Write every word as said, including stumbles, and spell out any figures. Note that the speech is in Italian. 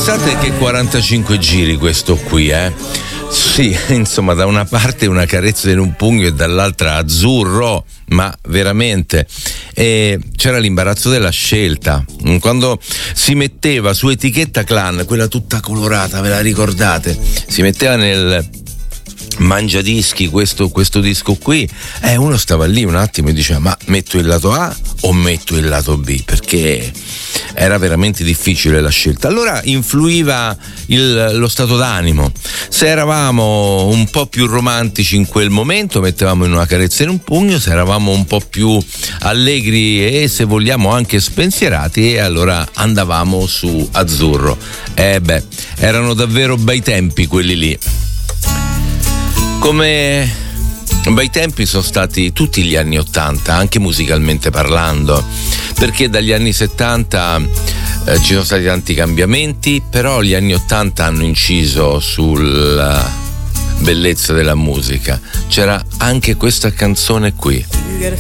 Pensate che quarantacinque giri questo qui, eh? Sì, insomma, da una parte una carezza in un pugno e dall'altra azzurro, ma veramente. E c'era l'imbarazzo della scelta. Quando si metteva su etichetta Clan, quella tutta colorata, ve la ricordate? Si metteva nel mangiadischi questo, questo disco qui, e eh, uno stava lì un attimo e diceva: ma metto il lato A o metto il lato B? Perché era veramente difficile la scelta. Allora influiva il, lo stato d'animo. Se eravamo un po' più romantici in quel momento, mettevamo in una carezza in un pugno; se eravamo un po' più allegri e, se vogliamo, anche spensierati, e allora andavamo su azzurro. E eh beh, erano davvero bei tempi quelli lì. Come bei tempi sono stati tutti gli anni Ottanta, anche musicalmente parlando, perché dagli anni settanta eh, ci sono stati tanti cambiamenti, però gli anni Ottanta hanno inciso sulla bellezza della musica. C'era anche questa canzone qui.